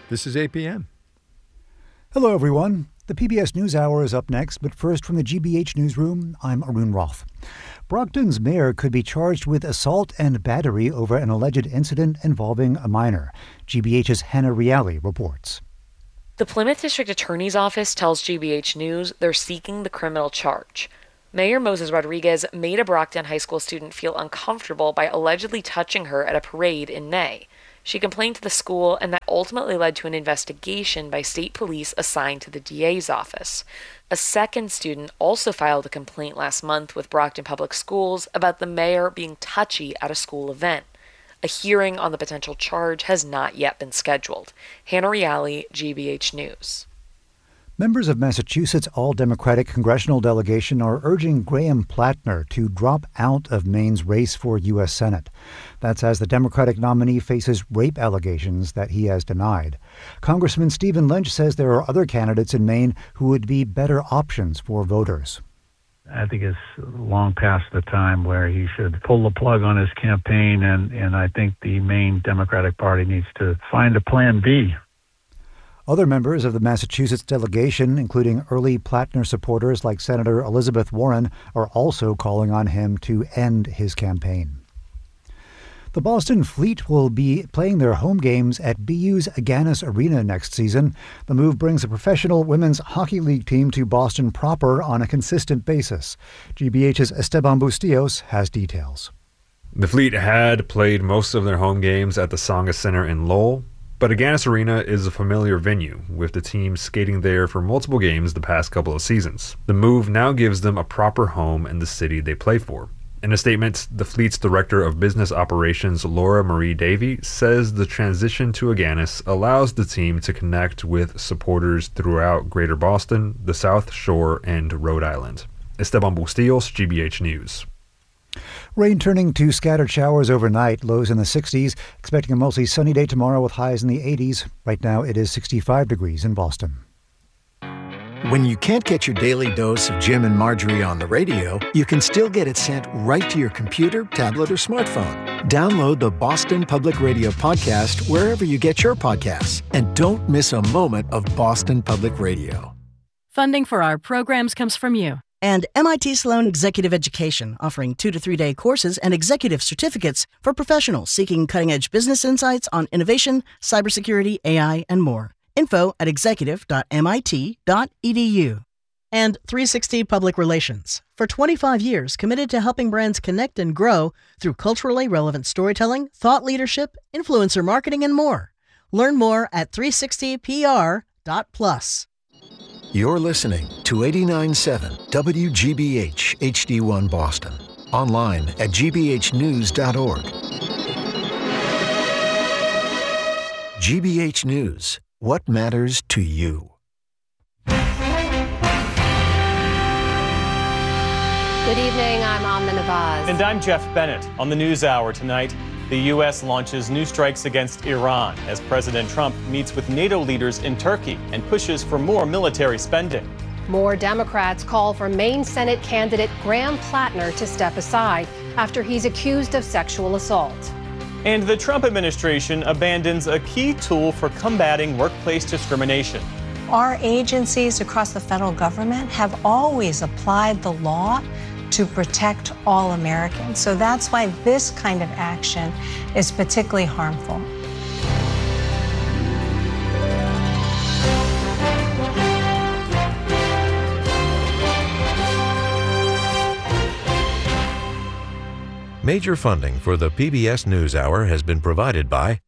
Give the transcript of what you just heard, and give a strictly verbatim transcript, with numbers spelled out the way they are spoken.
This is A P M. Hello, everyone. The P B S NewsHour is up next, but first from the G B H Newsroom, I'm Arun Roth. Brockton's mayor could be charged with assault and battery over an alleged incident involving a minor. G B H's Hannah Reale reports. The Plymouth District Attorney's Office tells G B H News they're seeking the criminal charge. Mayor Moses Rodriguez made a Brockton High School student feel uncomfortable by allegedly touching her at a parade in May. She complained to the school, and that ultimately led to an investigation by state police assigned to the D A's office. A second student also filed a complaint last month with Brockton Public Schools about the mayor being touchy at a school event. A hearing on the potential charge has not yet been scheduled. Hannah Reale, G B H News. Members of Massachusetts' all-Democratic congressional delegation are urging Graham Plattner to drop out of Maine's race for U S Senate. That's as the Democratic nominee faces rape allegations that he has denied. Congressman Stephen Lynch says there are other candidates in Maine who would be better options for voters. I think it's long past the time where he should pull the plug on his campaign, and, and I think the Maine Democratic Party needs to find a plan B. Other members of the Massachusetts delegation, including early Plattner supporters like Senator Elizabeth Warren, are also calling on him to end his campaign. The Boston Fleet will be playing their home games at B U's Agganis Arena next season. The move brings a professional women's hockey league team to Boston proper on a consistent basis. G B H's Esteban Bustillos has details. The Fleet had played most of their home games at the Tsongas Center in Lowell, but Agganis Arena is a familiar venue, with the team skating there for multiple games the past couple of seasons. The move now gives them a proper home in the city they play for. In a statement, the Fleet's Director of Business Operations, Laura Marie Davey, says the transition to Agganis allows the team to connect with supporters throughout Greater Boston, the South Shore, and Rhode Island. Esteban Bustillos, G B H News. Rain turning to scattered showers overnight, lows in the sixties. Expecting a mostly sunny day tomorrow with highs in the eighties. Right now it is sixty-five degrees in Boston. When you can't get your daily dose of Jim and Marjorie on the radio, you can still get it sent right to your computer, tablet, or smartphone. Download the Boston Public Radio podcast wherever you get your podcasts. And don't miss a moment of Boston Public Radio. Funding for our programs comes from you. And M I T Sloan Executive Education, offering two to three day courses and executive certificates for professionals seeking cutting-edge business insights on innovation, cybersecurity, A I, and more. Info at executive dot m i t dot e d u. And three sixty Public Relations, for twenty-five years committed to helping brands connect and grow through culturally relevant storytelling, thought leadership, influencer marketing, and more. Learn more at three sixty p r dot plus. You're listening to eighty-nine point seven W G B H H D one Boston. Online at g b h news dot org. G B H News. What matters to you? Good evening, I'm Amna Nawaz. And I'm Jeff Bennett. On the NewsHour tonight, the U S launches new strikes against Iran as President Trump meets with NATO leaders in Turkey and pushes for more military spending. More Democrats call for Maine Senate candidate Graham Plattner to step aside after he's accused of sexual assault. And the Trump administration abandons a key tool for combating workplace discrimination. Our agencies across the federal government have always applied the law to protect all Americans. So that's why this kind of action is particularly harmful. Major funding for the P B S NewsHour has been provided by